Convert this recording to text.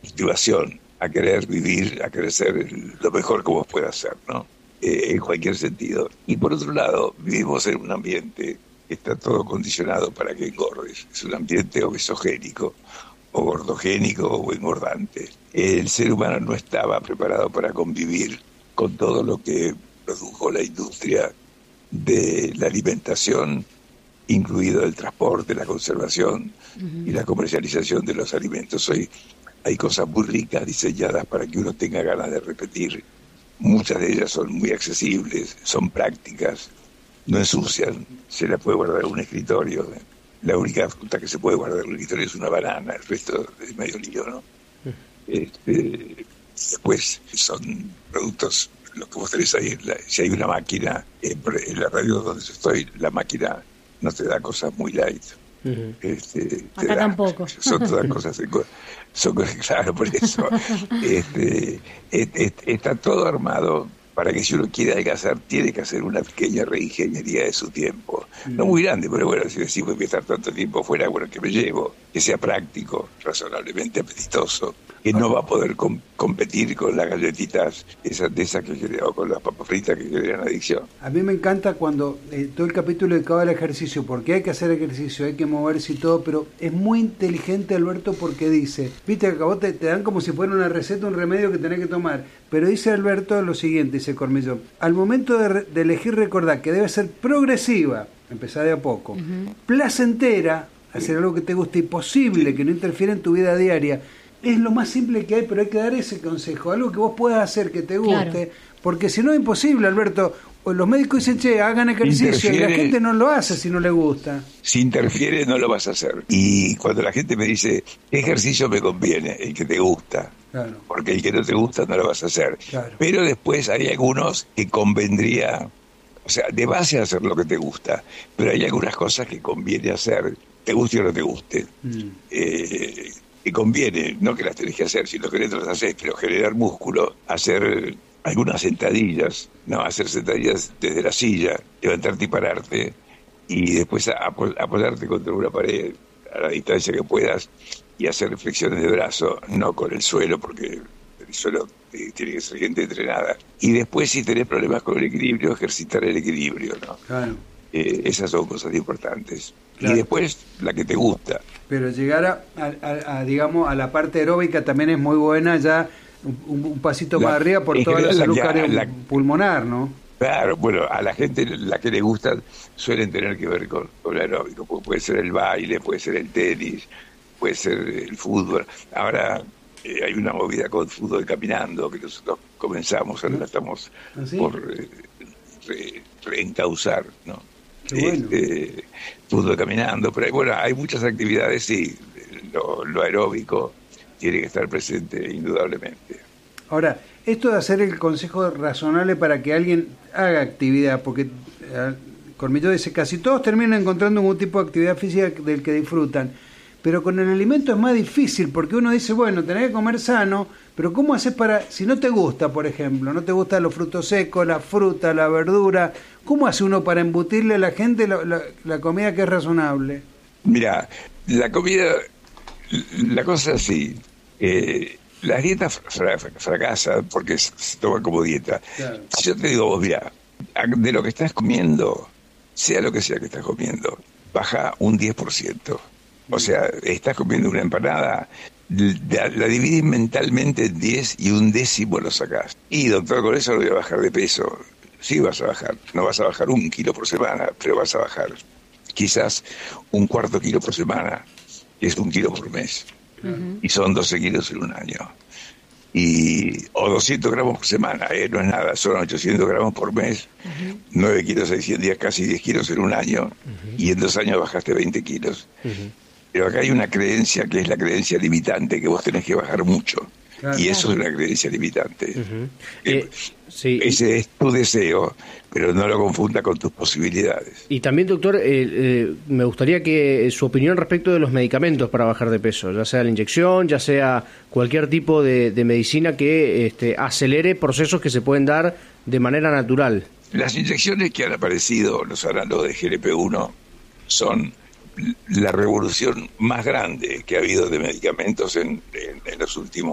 motivación a querer vivir, a querer ser lo mejor que vos puedas ser, ¿no? En cualquier sentido. Y por otro lado, vivimos en un ambiente que está todo condicionado para que engordes. Es un ambiente obesogénico, o gordogénico, o engordante. El ser humano no estaba preparado para convivir con todo lo que produjo la industria de la alimentación, incluido el transporte, la conservación y la comercialización de los alimentos. Hoy hay cosas muy ricas diseñadas para que uno tenga ganas de repetir. Muchas de ellas son muy accesibles, son prácticas, no ensucian, se la puede guardar en un escritorio. La única fruta que se puede guardar en un escritorio es una banana, el resto es medio lío, ¿no? Después son productos, lo que vos tenés ahí, si hay una máquina, en la radio donde yo estoy, la máquina no te da cosas muy light. Acá tampoco. Son todas cosas, claro, por eso. Está todo armado para que si uno quiere adelgazar, tiene que hacer una pequeña reingeniería de su tiempo. No muy grande, pero bueno, si decimos que estar tanto tiempo fuera, bueno, que me llevo, que sea práctico, razonablemente apetitoso, que no va a poder competir con las galletitas esas que generan, o con las papas fritas que generan adicción. A mí me encanta cuando todo el capítulo dedicado al ejercicio, porque hay que hacer ejercicio, hay que moverse y todo, pero es muy inteligente Alberto porque dice, viste que a vos te dan como si fuera una receta, un remedio que tenés que tomar, pero dice Alberto lo siguiente, dice Cormillot, al momento de elegir recordar que debe ser progresiva, empezar de a poco, placentera, hacer algo que te guste y posible, que no interfiera en tu vida diaria. Es lo más simple que hay, pero hay que dar ese consejo, algo que vos puedas hacer que te guste, claro. Porque si no es imposible, Alberto. Los médicos dicen, che, hagan ejercicio, y la gente no lo hace si no le gusta. Si interfiere, no lo vas a hacer. Y cuando la gente me dice, ¿qué ejercicio me conviene? El que te gusta. Claro. Porque el que no te gusta no lo vas a hacer. Claro. Pero después hay algunos que convendría, o sea, de base a hacer lo que te gusta, pero hay algunas cosas que conviene hacer, te guste o no te guste. Que conviene, no que las tenés que hacer, sino que no las haces, pero generar músculo, hacer algunas sentadillas, hacer sentadillas desde la silla, levantarte y pararte, y después apoyarte contra una pared a la distancia que puedas y hacer flexiones de brazo, no con el suelo, porque el suelo tiene que ser gente entrenada. Y después, si tenés problemas con el equilibrio, ejercitar el equilibrio, ¿no? Claro. Esas son cosas importantes. Claro. Y después, la que te gusta. Pero llegar digamos, a la parte aeróbica también es muy buena, ya un pasito más arriba por toda la salud pulmonar, ¿no? Claro, bueno, a la gente la que le gusta suelen tener que ver con el aeróbico. Puede ser el baile, puede ser el tenis, puede ser el fútbol. Ahora hay una movida con fútbol caminando que nosotros comenzamos, ahora la estamos por reencauzar, ¿no? Bueno. Fútbol caminando, pero bueno, hay muchas actividades y lo aeróbico tiene que estar presente indudablemente. Ahora, esto de hacer el consejo razonable para que alguien haga actividad, porque Cormillot dice, casi todos terminan encontrando algún tipo de actividad física del que disfrutan, pero con el alimento es más difícil, porque uno dice, bueno, tenés que comer sano, pero ¿cómo haces para, si no te gusta, por ejemplo, no te gustan los frutos secos, la fruta, la verdura, ¿cómo hace uno para embutirle a la gente la comida que es razonable? Mira, la comida, la cosa es así, las dietas fracasan porque se toman como dieta. Claro. Si yo te digo, vos, mira, de lo que estás comiendo, sea lo que sea que estás comiendo, baja un 10%. O sea, estás comiendo una empanada, la dividís mentalmente en 10 y un décimo lo sacás. Y doctor, con eso no voy a bajar de peso. Sí vas a bajar, no vas a bajar 1 kilo por semana, pero vas a bajar quizás un cuarto kilo por semana, que es 1 kilo por mes. Y son 12 kilos en un año. O 200 gramos por semana, no es nada, son 800 gramos por mes, 9 kilos en 100 días, casi 10 kilos en un año, y en 2 años bajaste 20 kilos. Pero acá hay una creencia que es la creencia limitante, que vos tenés que bajar mucho. Claro. Y eso es una creencia limitante. Sí. Ese es tu deseo, pero no lo confunda con tus posibilidades. Y también, doctor, me gustaría que su opinión respecto de los medicamentos para bajar de peso, ya sea la inyección, ya sea cualquier tipo de medicina que acelere procesos que se pueden dar de manera natural. Las inyecciones que han aparecido, los de GLP-1, son la revolución más grande que ha habido de medicamentos en los últimos